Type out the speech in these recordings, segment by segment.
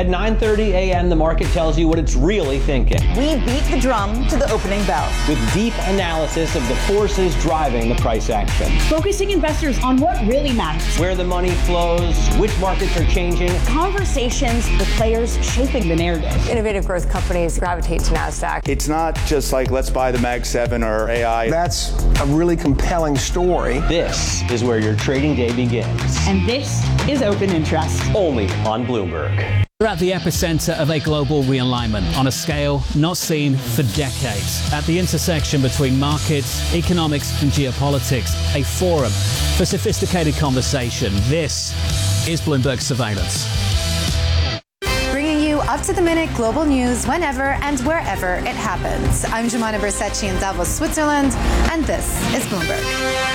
At 9:30 a.m., the market tells you what it's really thinking. We beat the drum to the opening bell. With deep analysis of the forces driving the price action. Focusing investors on what really matters. Where the money flows, which markets are changing. Conversations with players shaping the narrative. Innovative growth companies gravitate to NASDAQ. It's not just like, let's buy the Mag 7 or AI. That's a really compelling story. This is where your trading day begins. And this is Open Interest. Only on Bloomberg. We're at the epicenter of a global realignment on a scale not seen for decades. At the intersection between markets, economics, and geopolitics, a forum for sophisticated conversation. This is Bloomberg Surveillance. Bringing you up-to-the-minute global news whenever and wherever it happens. I'm Jumana Bersecci in Davos, Switzerland, and this is Bloomberg.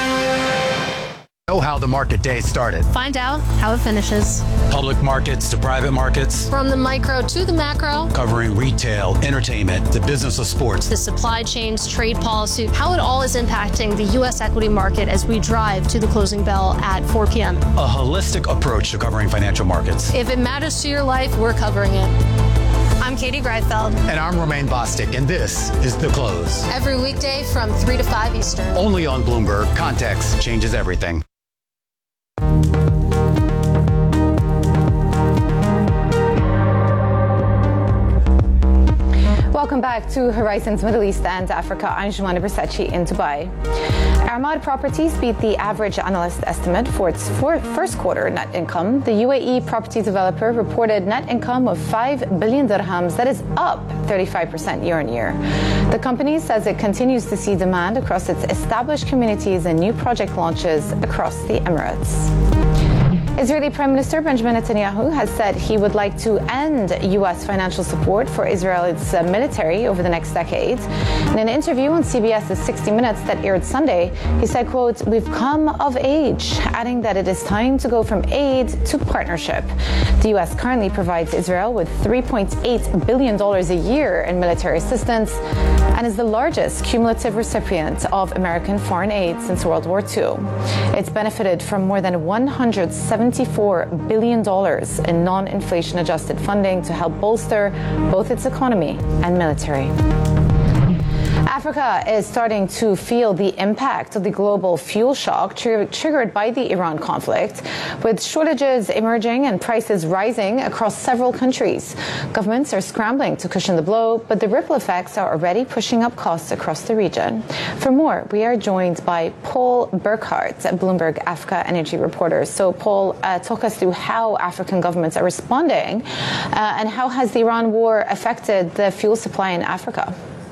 Know how the market day started. Find out how it finishes. Public markets to private markets. From the micro to the macro. Covering retail, entertainment, the business of sports. The supply chains, trade policy, how it all is impacting the U.S. equity market as we drive to the closing bell at 4 p.m. A holistic approach to covering financial markets. If it matters to your life, we're covering it. I'm Katie Greifeld. And I'm Romaine Bostic, and this is The Close. Every weekday from 3 to 5 Eastern. Only on Bloomberg. Context changes everything. Welcome back to Horizons Middle East and Africa. I'm Jumana Bersecci in Dubai. Armad Properties beat the average analyst estimate for its first quarter net income. The UAE property developer reported net income of 5 billion dirhams. That is up 35% year on year. The company says it continues to see demand across its established communities and new project launches across the Emirates. Israeli Prime Minister Benjamin Netanyahu has said he would like to end U.S. financial support for Israel's military over the next decade. In an interview on CBS's 60 Minutes that aired Sunday, he said, quote, "We've come of age," adding that it is time to go from aid to partnership. The U.S. currently provides Israel with $3.8 billion a year in military assistance and is the largest cumulative recipient of American foreign aid since World War II. It's benefited from more than $174 billion in non-inflation adjusted funding to help bolster both its economy and military. Africa is starting to feel the impact of the global fuel shock triggered by the Iran conflict, with shortages emerging and prices rising across several countries. Governments are scrambling to cushion the blow, but the ripple effects are already pushing up costs across the region. For more, we are joined by Paul Burkhardt, Bloomberg Africa energy reporter. So, Paul, talk us through how African governments are responding and how has the Iran war affected the fuel supply in Africa?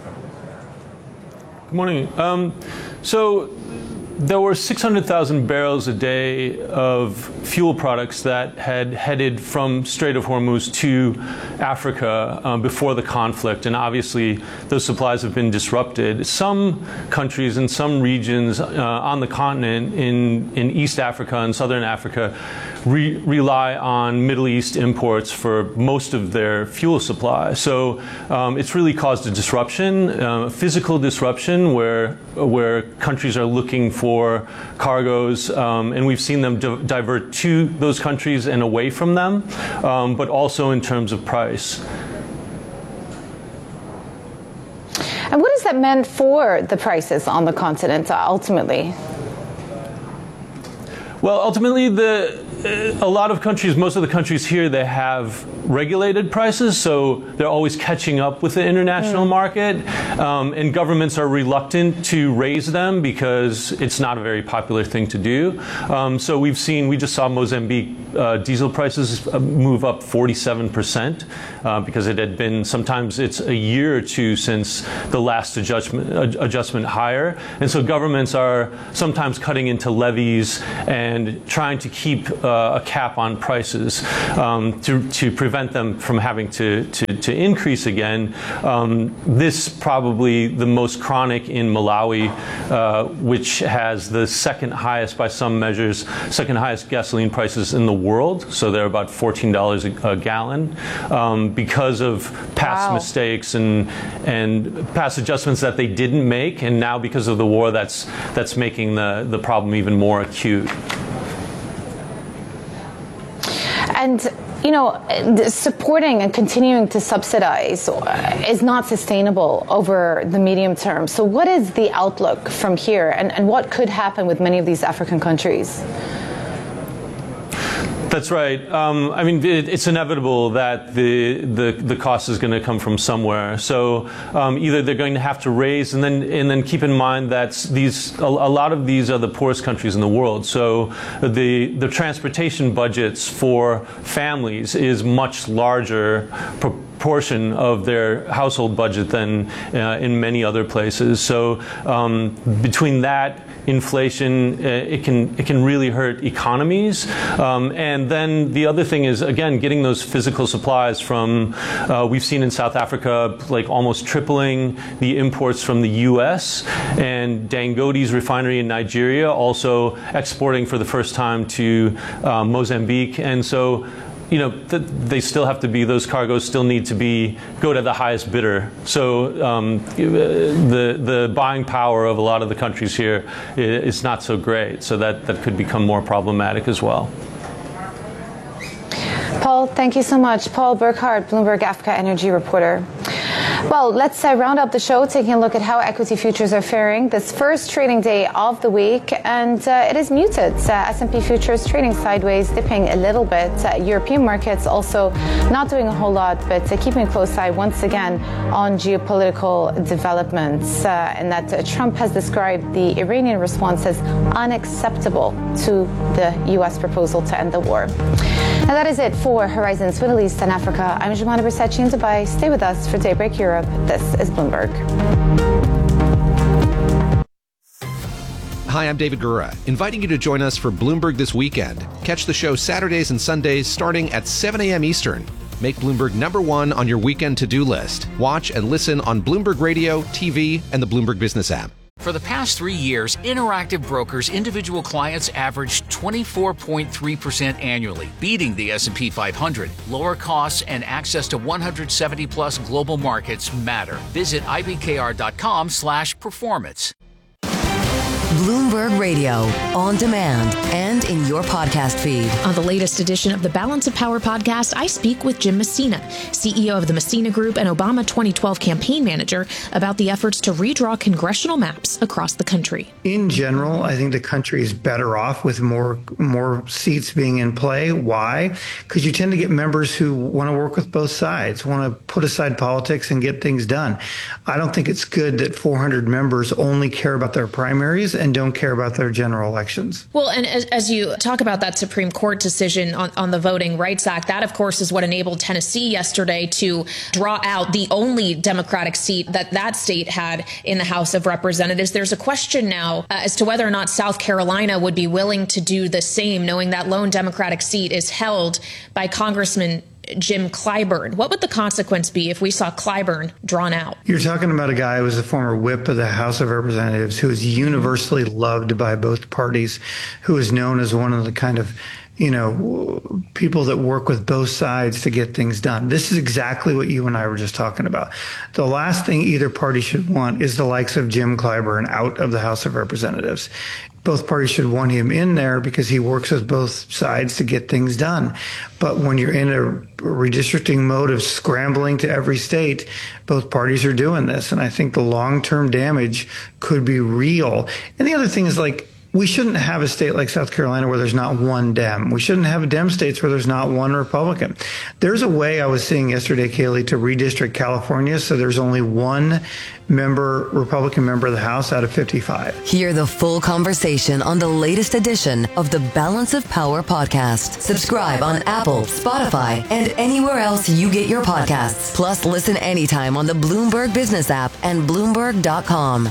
Good morning. So there were 600,000 barrels a day of fuel products that had headed from Strait of Hormuz to Africa before the conflict, and obviously those supplies have been disrupted. Some countries and some regions on the continent in East Africa and Southern Africa rely on Middle East imports for most of their fuel supply. So it's really caused a disruption, physical disruption, where countries are looking for cargoes, and we've seen them divert to those countries and away from them, but also in terms of price. And what has that meant for the prices on the continent ultimately? Well, ultimately, a lot of countries, most of the countries here, they have regulated prices, so they're always catching up with the international market, and governments are reluctant to raise them because it's not a very popular thing to do. So we just saw Mozambique diesel prices move up 47% because it had been, sometimes it's a year or two since the last adjustment higher, and so governments are sometimes cutting into levies and trying to keep a cap on prices to prevent them from having to increase again. This probably the most chronic in Malawi, which has the second highest, by some measures, second highest gasoline prices in the world. So they're about $14 a gallon because of past mistakes and past adjustments that they didn't make, and now because of the war, that's making the problem even more acute. And, supporting and continuing to subsidize is not sustainable over the medium term. So what is the outlook from here, and what could happen with many of these African countries? That's right. It's inevitable that the cost is going to come from somewhere. So either they're going to have to raise, and then keep in mind that a lot of these are the poorest countries in the world. So the transportation budgets for families is much larger proportion of their household budget than in many other places. So between that, inflation, it can really hurt economies. And then the other thing is, again, getting those physical supplies from, we've seen in South Africa, like almost tripling the imports from the U.S. and Dangote's refinery in Nigeria also exporting for the first time to Mozambique. And so, they still have to be, those cargoes still need to go to the highest bidder. So the buying power of a lot of the countries here is not so great. So that could become more problematic as well. Paul, thank you so much. Paul Burkhardt, Bloomberg Africa Energy reporter. Well, let's round up the show, taking a look at how equity futures are faring this first trading day of the week, and it is muted. S&P futures trading sideways, dipping a little bit. European markets also not doing a whole lot, but keeping a close eye once again on geopolitical developments, and that Trump has described the Iranian response as unacceptable to the U.S. proposal to end the war. And that is it for Horizons Middle East and Africa. I'm Jumana Bersachi in Dubai. Stay with us for Daybreak Europe. This is Bloomberg. Hi, I'm David Gura, inviting you to join us for Bloomberg This Weekend. Catch the show Saturdays and Sundays starting at 7 a.m. Eastern. Make Bloomberg #1 on your weekend to-do list. Watch and listen on Bloomberg Radio, TV, and the Bloomberg Business app. For the past 3 years, Interactive Brokers individual clients averaged 24.3% annually, beating the S&P 500. Lower costs and access to 170-plus global markets matter. Visit ibkr.com/performance. Bloomberg Radio, on demand and in your podcast feed. On the latest edition of the Balance of Power podcast, I speak with Jim Messina, CEO of the Messina Group and Obama 2012 campaign manager, about the efforts to redraw congressional maps across the country. In general, I think the country is better off with more seats being in play. Why? Because you tend to get members who want to work with both sides, want to put aside politics and get things done. I don't think it's good that 400 members only care about their primaries and don't care about their general elections. Well, and as you talk about that Supreme Court decision on the Voting Rights Act, that, of course, is what enabled Tennessee yesterday to draw out the only Democratic seat that state had in the House of Representatives. There's a question now as to whether or not South Carolina would be willing to do the same, knowing that lone Democratic seat is held by Congressman Jim Clyburn. What would the consequence be if we saw Clyburn drawn out? You're talking about a guy who was a former whip of the House of Representatives, who is universally loved by both parties, who is known as one of the kind of people that work with both sides to get things done. This is exactly what you and I were just talking about. The last thing either party should want is the likes of Jim Clyburn out of the House of Representatives. Both parties should want him in there because he works with both sides to get things done. But when you're in a redistricting mode of scrambling to every state, both parties are doing this. And I think the long-term damage could be real. And the other thing is, we shouldn't have a state like South Carolina where there's not one Dem. We shouldn't have Dem states where there's not one Republican. There's a way, I was seeing yesterday, Kaylee, to redistrict California so there's only one Republican member of the House out of 55. Hear the full conversation on the latest edition of the Balance of Power podcast. Subscribe on Apple, Spotify, and anywhere else you get your podcasts. Plus, listen anytime on the Bloomberg Business app and Bloomberg.com.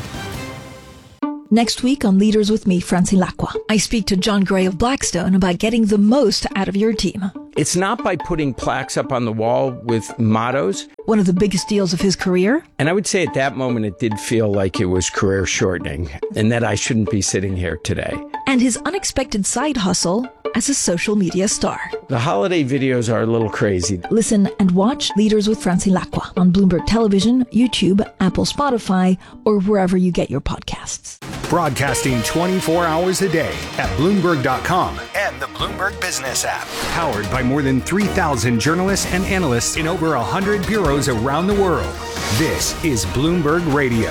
Next week on Leaders with me, Francine Lacqua, I speak to John Gray of Blackstone about getting the most out of your team. It's not by putting plaques up on the wall with mottos. One of the biggest deals of his career. And I would say at that moment it did feel like it was career shortening and that I shouldn't be sitting here today. And his unexpected side hustle as a social media star. The holiday videos are a little crazy. Listen and watch Leaders with Francine Lacqua on Bloomberg Television, YouTube, Apple, Spotify, or wherever you get your podcasts. Broadcasting 24 hours a day at Bloomberg.com and the Bloomberg Business app. Powered by more than 3,000 journalists and analysts in over 100 bureaus around the world. This is Bloomberg Radio.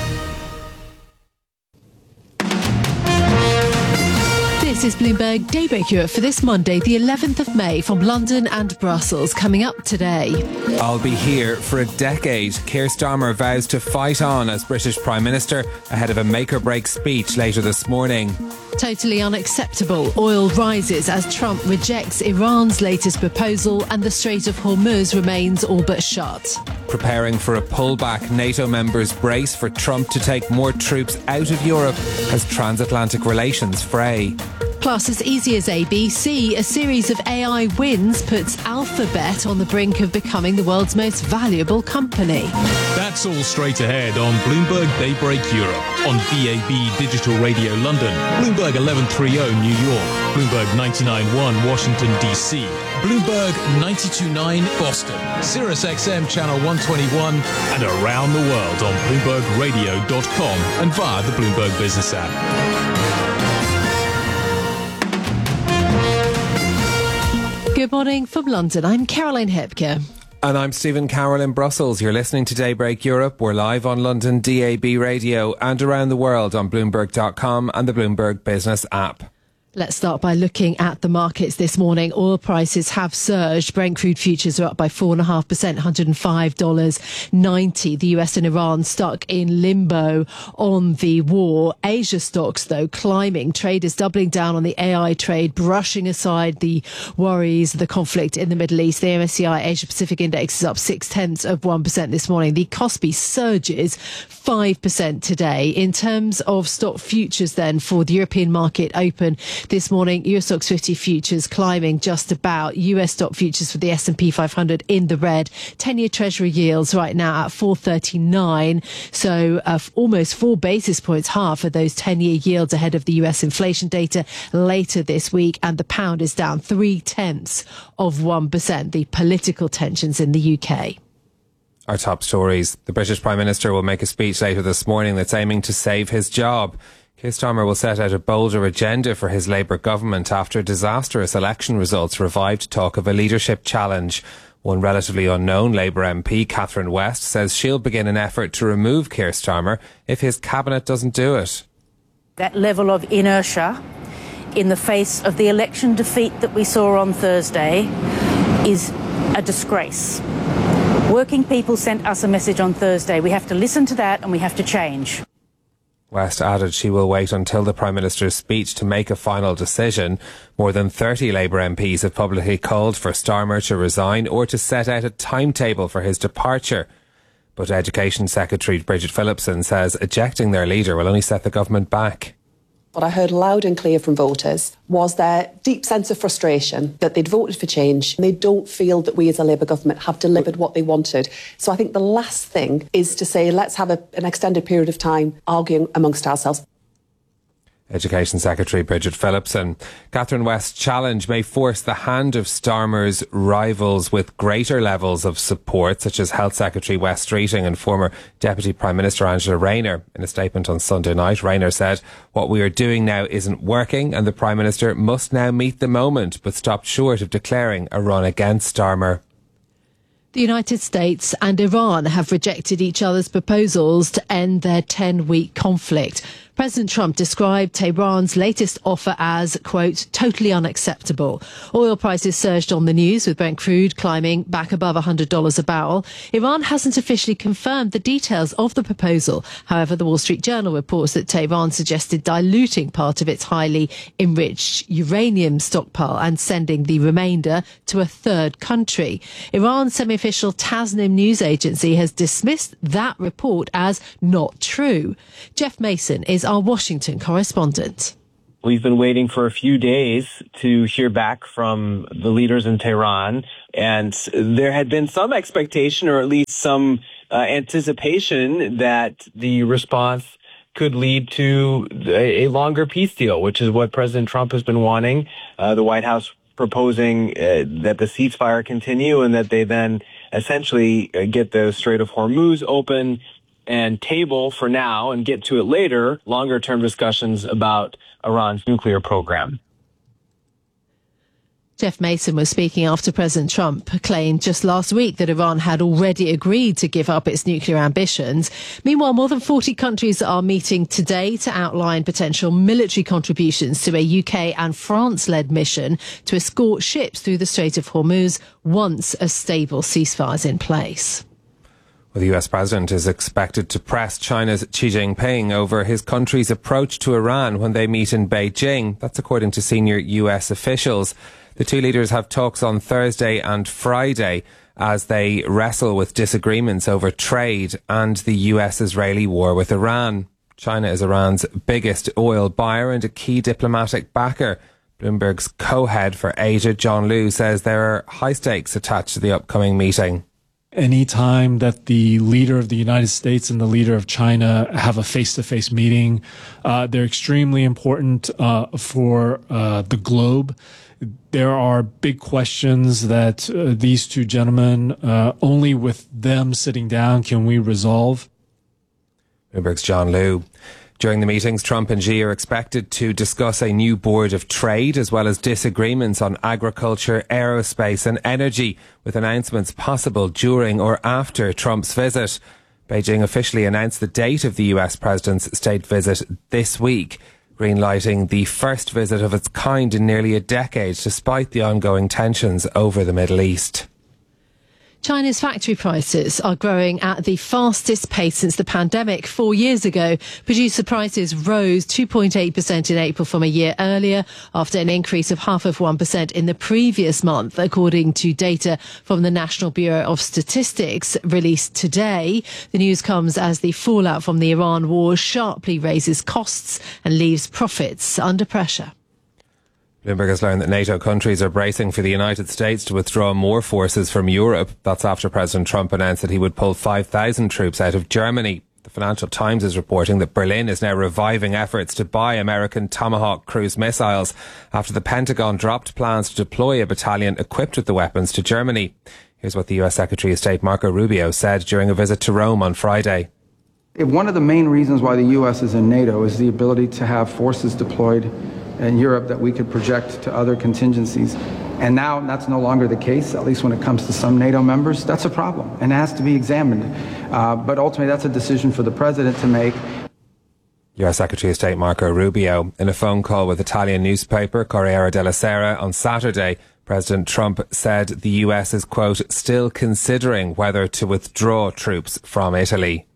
This is Bloomberg Daybreak Europe for this Monday, the 11th of May, from London and Brussels. Coming up today. I'll be here for a decade. Keir Starmer vows to fight on as British Prime Minister ahead of a make-or-break speech later this morning. Totally unacceptable. Oil rises as Trump rejects Iran's latest proposal and the Strait of Hormuz remains all but shut. Preparing for a pullback, NATO members brace for Trump to take more troops out of Europe as transatlantic relations fray. Plus, as easy as ABC, a series of AI wins puts Alphabet on the brink of becoming the world's most valuable company. That's all straight ahead on Bloomberg Daybreak Europe, on DAB Digital Radio London, Bloomberg 1130 New York, Bloomberg 99.1 Washington DC, Bloomberg 92.9 Boston, Sirius XM Channel 121, and around the world on BloombergRadio.com and via the Bloomberg Business app. Good morning from London. I'm Caroline Hepker. And I'm Stephen Carroll in Brussels. You're listening to Daybreak Europe. We're live on London DAB Radio and around the world on Bloomberg.com and the Bloomberg Business app. Let's start by looking at the markets this morning. Oil prices have surged. Brent crude futures are up by 4.5%, $105.90. The US and Iran stuck in limbo on the war. Asia stocks, though, climbing. Traders doubling down on the AI trade, brushing aside the worries, the conflict in the Middle East. The MSCI Asia Pacific Index is up 0.6% this morning. The Kospi surges 5% today. In terms of stock futures, then, for the European market open this morning, Eurostoxx 50 futures climbing just about. US stock futures for the S&P 500 in the red. 10-year Treasury yields right now at 4.39. So almost 4 basis points higher for those 10-year yields ahead of the US inflation data later this week. And the pound is down 0.3%. The political tensions in the UK. Our top stories. The British Prime Minister will make a speech later this morning that's aiming to save his job. Keir Starmer will set out a bolder agenda for his Labour government after disastrous election results revived talk of a leadership challenge. One relatively unknown Labour MP, Catherine West, says she'll begin an effort to remove Keir Starmer if his cabinet doesn't do it. That level of inertia in the face of the election defeat that we saw on Thursday is a disgrace. Working people sent us a message on Thursday. We have to listen to that and we have to change. West added she will wait until the Prime Minister's speech to make a final decision. More than 30 Labour MPs have publicly called for Starmer to resign or to set out a timetable for his departure. But Education Secretary Bridget Phillipson says ejecting their leader will only set the government back. What I heard loud and clear from voters was their deep sense of frustration that they'd voted for change and they don't feel that we as a Labour government have delivered what they wanted. So I think the last thing is to say, let's have an extended period of time arguing amongst ourselves. Education Secretary Bridget Phillipson. Catherine West's challenge may force the hand of Starmer's rivals with greater levels of support, such as Health Secretary Wes Streeting and former Deputy Prime Minister Angela Rayner. In a statement on Sunday night, Rayner said, "What we are doing now isn't working and the Prime Minister must now meet the moment," but stopped short of declaring a run against Starmer. The United States and Iran have rejected each other's proposals to end their 10-week conflict. President Trump described Tehran's latest offer as, quote, totally unacceptable. Oil prices surged on the news, with Brent crude climbing back above $100 a barrel. Iran hasn't officially confirmed the details of the proposal. However, the Wall Street Journal reports that Tehran suggested diluting part of its highly enriched uranium stockpile and sending the remainder to a third country. Iran's semi-official Tasnim news agency has dismissed that report as not true. Jeff Mason is our Washington correspondent. We've been waiting for a few days to hear back from the leaders in Tehran, and there had been some expectation, or at least some anticipation, that the response could lead to a longer peace deal, which is what President Trump has been wanting. The White House proposing that the ceasefire continue and that they then essentially get the Strait of Hormuz open and table for now and get to it later longer-term discussions about Iran's nuclear program. Jeff Mason was speaking after President Trump claimed just last week that Iran had already agreed to give up its nuclear ambitions. Meanwhile, more than 40 countries are meeting today to outline potential military contributions to a UK and France-led mission to escort ships through the Strait of Hormuz once a stable ceasefire is in place. Well, the US president is expected to press China's Xi Jinping over his country's approach to Iran when they meet in Beijing. That's according to senior US officials. The two leaders have talks on Thursday and Friday as they wrestle with disagreements over trade and the US-Israeli war with Iran. China is Iran's biggest oil buyer and a key diplomatic backer. Bloomberg's co-head for Asia, John Liu, says there are high stakes attached to the upcoming meeting. Any time that the leader of the United States and the leader of China have a face-to-face meeting, they're extremely important for the globe. There are big questions that these two gentlemen, only with them sitting down can we resolve. Bloomberg's John Liu. During the meetings, Trump and Xi are expected to discuss a new board of trade as well as disagreements on agriculture, aerospace and energy, with announcements possible during or after Trump's visit. Beijing officially announced the date of the US president's state visit this week, greenlighting the first visit of its kind in nearly a decade, despite the ongoing tensions over the Middle East. China's factory prices are growing at the fastest pace since the pandemic 4 years ago. Producer prices rose 2.8% in April from a year earlier, after an increase of 0.5% in the previous month, according to data from the National Bureau of Statistics released today. The news comes as the fallout from the Iran war sharply raises costs and leaves profits under pressure. Bloomberg has learned that NATO countries are bracing for the United States to withdraw more forces from Europe. That's after President Trump announced that he would pull 5,000 troops out of Germany. The Financial Times is reporting that Berlin is now reviving efforts to buy American Tomahawk cruise missiles after the Pentagon dropped plans to deploy a battalion equipped with the weapons to Germany. Here's what the US Secretary of State Marco Rubio said during a visit to Rome on Friday. One of the main reasons why the US is in NATO is the ability to have forces deployed in Europe that we could project to other contingencies. And now that's no longer the case, at least when it comes to some NATO members. That's a problem and it has to be examined. But ultimately, that's a decision for the president to make. US Secretary of State Marco Rubio. In a phone call with Italian newspaper Corriere della Sera on Saturday, President Trump said the US is, quote, still considering whether to withdraw troops from Italy.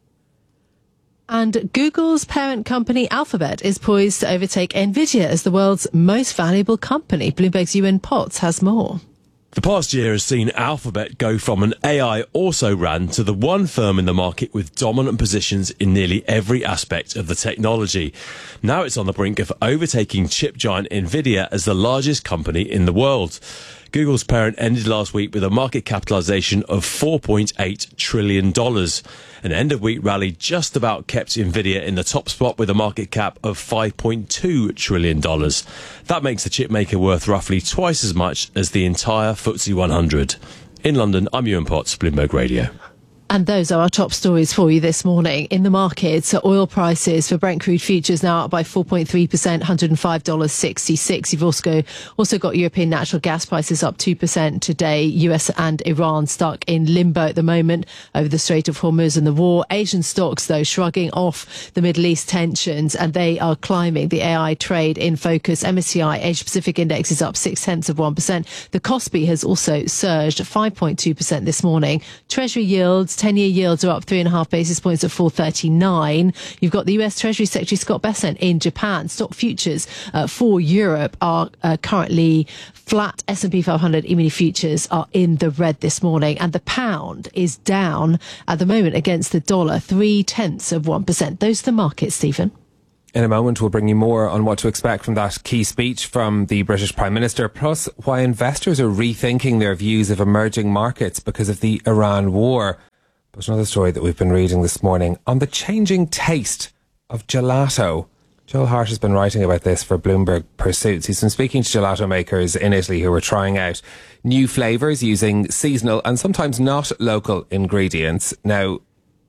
And Google's parent company Alphabet is poised to overtake Nvidia as the world's most valuable company. Bloomberg's Ewan Potts has more. The past year has seen Alphabet go from an AI also-ran to the one firm in the market with dominant positions in nearly every aspect of the technology. Now it's on the brink of overtaking chip giant Nvidia as the largest company in the world. Google's parent ended last week with a market capitalization of $4.8 trillion. An end-of-week rally just about kept Nvidia in the top spot with a market cap of $5.2 trillion. That makes the chipmaker worth roughly twice as much as the entire FTSE 100. In London, I'm Ewan Potts, Bloomberg Radio. And those are our top stories for you this morning. In the markets, oil prices for Brent crude futures now up by 4.3%, $105.66. You've also got European natural gas prices up 2% today. US and Iran stuck in limbo at the moment over the Strait of Hormuz and the war. Asian stocks, though, shrugging off the Middle East tensions, and they are climbing. The AI trade in focus. MSCI Asia Pacific Index is up 0.6%. The Kospi has also surged 5.2% this morning. Treasury yields, 10-year yields are up 3.5 basis points at 4.39. You've got the US Treasury Secretary Scott Bessent in Japan. Stock futures for Europe are currently flat. S&P 500 E-mini futures are in the red this morning, and the pound is down at the moment against the dollar 0.3%. Those are the markets, Stephen. In a moment, we'll bring you more on what to expect from that key speech from the British Prime Minister, plus why investors are rethinking their views of emerging markets because of the Iran war. But another story that we've been reading this morning on the changing taste of gelato. Joel Hart has been writing about this for Bloomberg Pursuits. He's been speaking to gelato makers in Italy who are trying out new flavours using seasonal and sometimes not local ingredients. Now,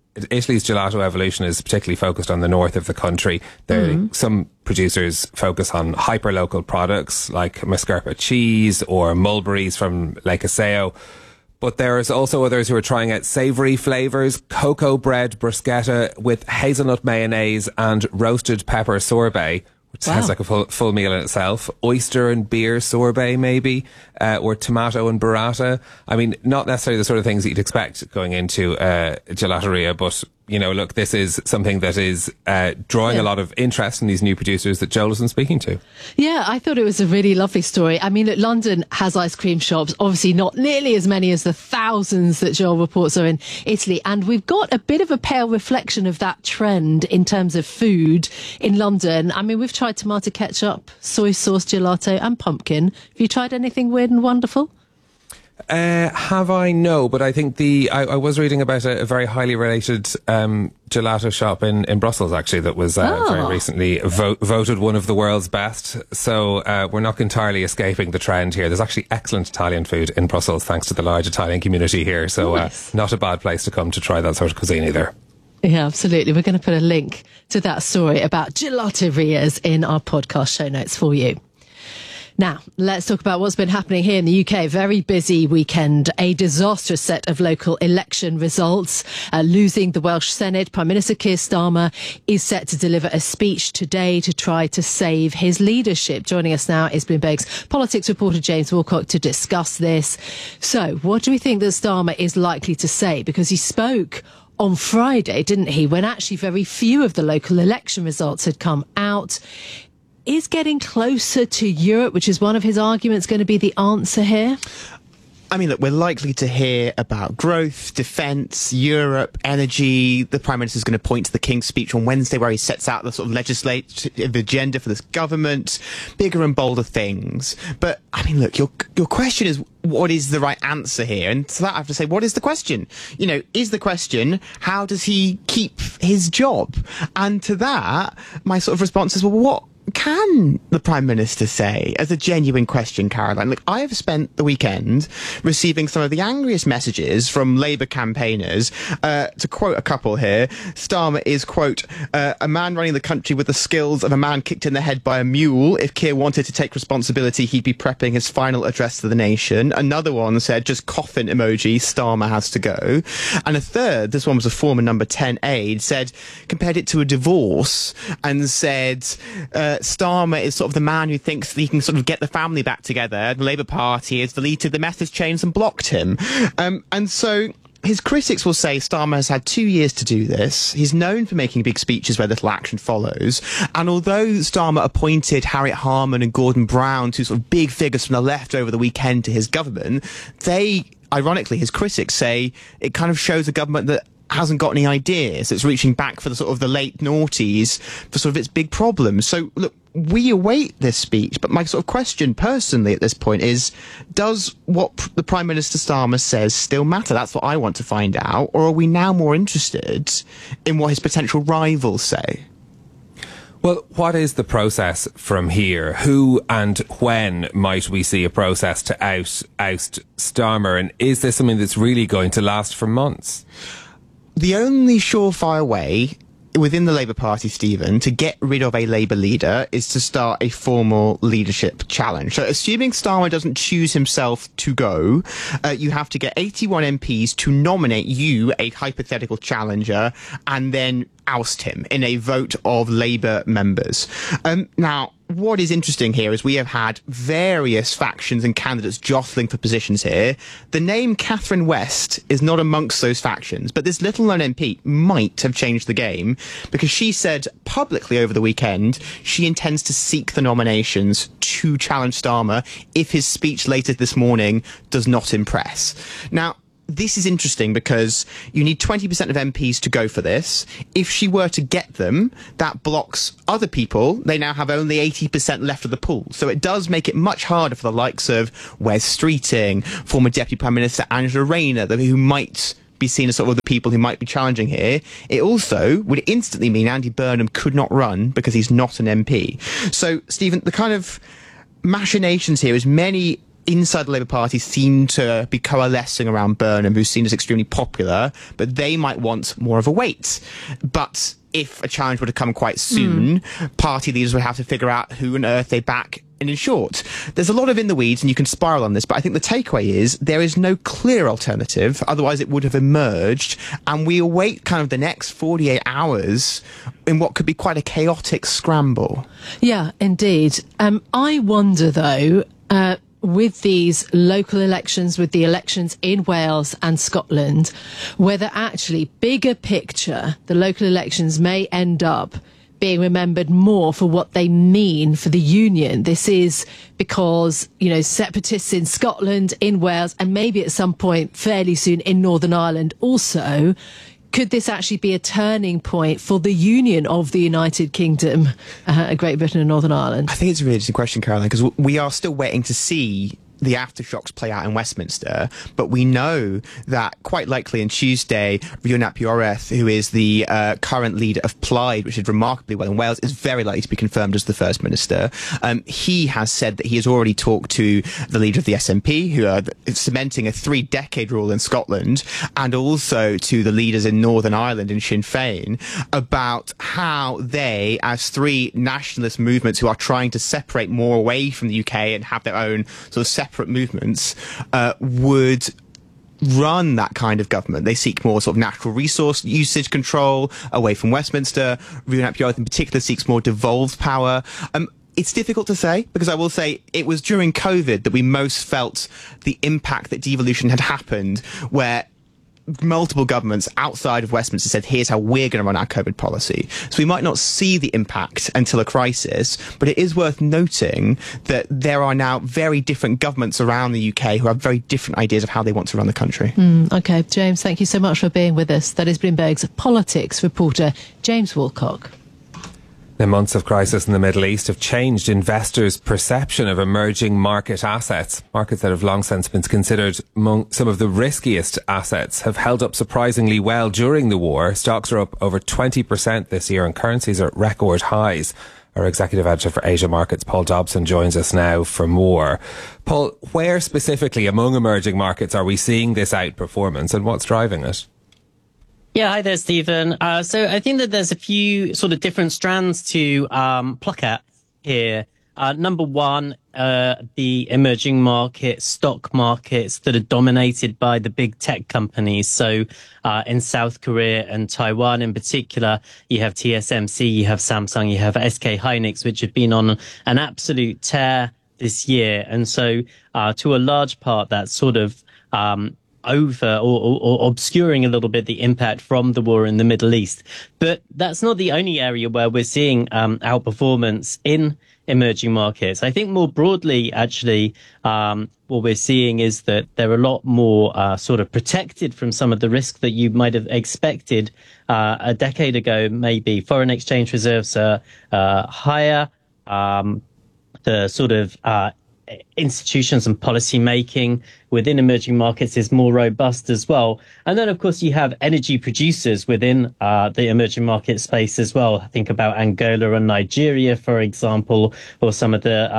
Italy's gelato evolution is particularly focused on the north of the country. Some producers focus on hyper-local products like Mascarpa cheese or mulberries from Lake Iseo. But there's also others who are trying out savoury flavours, cocoa bread bruschetta with hazelnut mayonnaise and roasted pepper sorbet, which sounds like a full meal in itself. Oyster and beer sorbet, maybe, or tomato and burrata. I mean, not necessarily the sort of things that you'd expect going into gelateria, but, you know, look, this is something that is drawing a lot of interest in these new producers that Joel has been speaking to. Yeah, I thought it was a really lovely story. I mean, look, London has ice cream shops, obviously not nearly as many as the thousands that Joel reports are in Italy. And we've got a bit of a pale reflection of that trend in terms of food in London. I mean, we've tried tomato ketchup, soy sauce gelato and pumpkin. Have you tried anything weird and wonderful? Have I? No, but I think I was reading about a very highly related gelato shop in Brussels, actually, that was very recently voted one of the world's best. So we're not entirely escaping the trend here. There's actually excellent Italian food in Brussels, thanks to the large Italian community here. So not a bad place to come to try that sort of cuisine either. Yeah, absolutely. We're going to put a link to that story about gelaterias in our podcast show notes for you. Now, let's talk about what's been happening here in the UK. Very busy weekend. A disastrous set of local election results. Losing the Welsh Senate, Prime Minister Keir Starmer is set to deliver a speech today to try to save his leadership. Joining us now is Bloomberg's politics reporter James Wilcock to discuss this. So, what do we think that Starmer is likely to say? Because he spoke on Friday, didn't he, when actually very few of the local election results had come out. Is getting closer to Europe, which is one of his arguments, going to be the answer here? I mean, look, we're likely to hear about growth, defence, Europe, energy. The Prime Minister's going to point to the King's speech on Wednesday where he sets out the sort of legislative agenda for this government, bigger and bolder things. But, I mean, look, your question is, what is the right answer here? And to that I have to say, what is the question? You know, is the question, how does he keep his job? And to that, my sort of response is, well, what can the Prime Minister say as a genuine question, Caroline? Look, I have spent the weekend receiving some of the angriest messages from Labour campaigners. To quote a couple here, Starmer is, quote, a man running the country with the skills of a man kicked in the head by a mule. If Keir wanted to take responsibility, he'd be prepping his final address to the nation. Another one said, just coffin emoji, Starmer has to go. And a third, this one was a former number 10 aide, said, compared it to a divorce and said, Starmer is sort of the man who thinks that he can sort of get the family back together. The Labour Party has deleted the message chains and blocked him. And so his critics will say Starmer has had 2 years to do this. He's known for making big speeches where little action follows. And although Starmer appointed Harriet Harman and Gordon Brown, two sort of big figures from the left over the weekend to his government, they, ironically, his critics say it kind of shows a government that hasn't got any ideas. It's reaching back for the sort of the late noughties for sort of its big problems. So look, we await this speech, but my sort of question personally at this point is, does what the Prime Minister Starmer says still matter? That's what I want to find out. Or are we now more interested in what his potential rivals say? Well, what is the process from here? Who and when might we see a process to oust Starmer? And is this something that's really going to last for months? The only surefire way within the Labour Party, Stephen, to get rid of a Labour leader is to start a formal leadership challenge. So assuming Starmer doesn't choose himself to go, you have to get 81 MPs to nominate you, a hypothetical challenger, and then oust him in a vote of Labour members. Now, what is interesting here is we have had various factions and candidates jostling for positions here. The name Catherine West is not amongst those factions, but this little-known MP might have changed the game because she said publicly over the weekend she intends to seek the nominations to challenge Starmer if his speech later this morning does not impress. Now, this is interesting because you need 20% of MPs to go for this. If she were to get them, that blocks other people. They now have only 80% left of the pool. So it does make it much harder for the likes of Wes Streeting, former Deputy Prime Minister Angela Rayner, who might be seen as sort of the people who might be challenging here. It also would instantly mean Andy Burnham could not run because he's not an MP. So, Stephen, the kind of machinations here is many inside the Labour Party seem to be coalescing around Burnham, who's seen as extremely popular, but they might want more of a weight. But if a challenge were to come quite soon, party leaders would have to figure out who on earth they back. And in short, there's a lot of in the weeds, and you can spiral on this, but I think the takeaway is there is no clear alternative, otherwise it would have emerged, and we await kind of the next 48 hours in what could be quite a chaotic scramble. Yeah, indeed. I wonder, though, with these local elections, with the elections in Wales and Scotland, whether actually, bigger picture, the local elections may end up being remembered more for what they mean for the union. This is because, you know, separatists in Scotland, in Wales, and maybe at some point fairly soon in Northern Ireland also, could this actually be a turning point for the union of the United Kingdom, Great Britain and Northern Ireland? I think it's a really interesting question, Caroline, because we are still waiting to see the aftershocks play out in Westminster, but we know that quite likely on Tuesday, Rhys ap Iorwerth, who is the current leader of Plaid, which did remarkably well in Wales, is very likely to be confirmed as the First Minister. He has said that he has already talked to the leader of the SNP, who are cementing a 3-decade rule in Scotland, and also to the leaders in Northern Ireland and Sinn Féin, about how they, as three nationalist movements who are trying to separate more away from the UK and have their own sort of separate movements, would run that kind of government. They seek more sort of natural resource usage control away from Westminster. Rhys ap Iorwerth in particular seeks more devolved power. It's difficult to say, because I will say it was during COVID that we most felt the impact that devolution had happened, where multiple governments outside of Westminster said, here's how we're going to run our COVID policy. So we might not see the impact until a crisis, but it is worth noting that there are now very different governments around the UK who have very different ideas of how they want to run the country. OK, James, thank you so much for being with us. That is Bloomberg's politics reporter, James Woolcock. The months of crisis in the Middle East have changed investors' perception of emerging market assets. Markets that have long since been considered among some of the riskiest assets have held up surprisingly well during the war. Stocks are up over 20% this year and currencies are at record highs. Our executive editor for Asia Markets, Paul Dobson, joins us now for more. Paul, where specifically among emerging markets are we seeing this outperformance, and what's driving it? Yeah, hi there, Stephen. So I think that there's a few sort of different strands to pluck at here. Number one, the emerging market stock markets that are dominated by the big tech companies. So in South Korea and Taiwan in particular, you have TSMC, you have Samsung, you have SK Hynix, which have been on an absolute tear this year. And so to a large part, that's sort of over or obscuring a little bit the impact from the war in the Middle East. But that's not the only area where we're seeing outperformance in emerging markets. I think more broadly, actually, what we're seeing is that they're a lot more sort of protected from some of the risk that you might have expected a decade ago, maybe. Foreign exchange reserves are higher. The sort of institutions and policy making within emerging markets is more robust as well. And then, of course, you have energy producers within the emerging market space as well. Think about Angola and Nigeria, for example, or some of the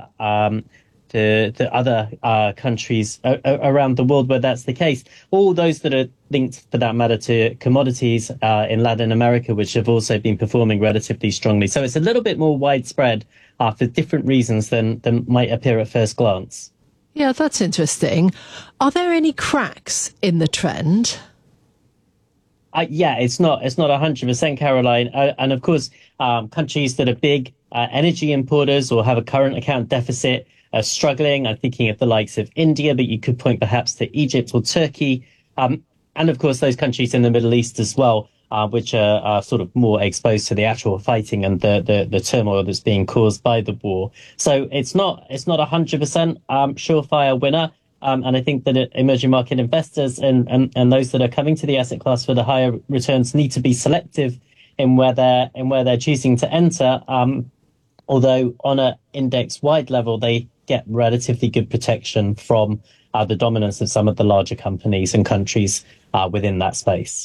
other countries around the world where that's the case. All those that are linked, for that matter, to commodities in Latin America, which have also been performing relatively strongly. So it's a little bit more widespread for different reasons than might appear at first glance. Yeah, that's interesting. Are there any cracks in the trend? Yeah, it's not 100%, Caroline. And of course, countries that are big energy importers or have a current account deficit are struggling. I'm thinking of the likes of India, but you could point perhaps to Egypt or Turkey. And of course, those countries in the Middle East as well, which are sort of more exposed to the actual fighting and the turmoil that's being caused by the war. So it's not 100% surefire winner. And I think that emerging market investors and those that are coming to the asset class for the higher returns need to be selective in where they're choosing to enter. Although on an index-wide level, they get relatively good protection from the dominance of some of the larger companies and countries within that space.